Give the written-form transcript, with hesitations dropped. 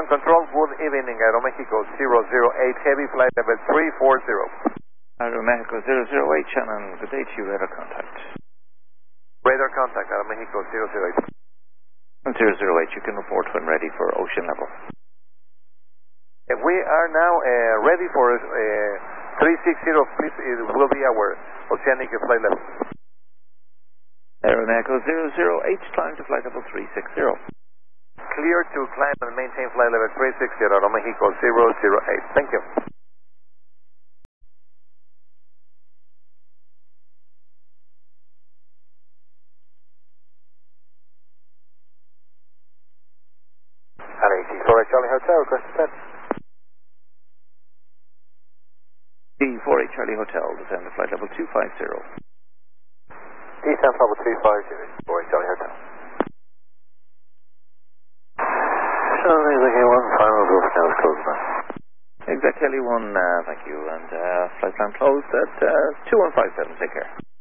Ground control, good evening, Aeromexico 008, heavy flight level 340. Aeromexico 008, Shannon, good day to you, radar contact. Radar contact, Aeromexico 008. 008, you can report when ready for ocean level. We are now ready for 360, please, it will be our oceanic flight level. Aeromexico 008, climb to flight level 360. Clear to climb and maintain flight level 360, Aeromexico 008. Thank you. D48 Charlie Hotel, request descent. D48 Charlie Hotel, descend to flight level 250. Descent level 250, 48 Charlie Hotel. Charlie, Exec 1, final door now is closed now. Exec Kelly 1, thank you, and flight plan closed at 2157, take care.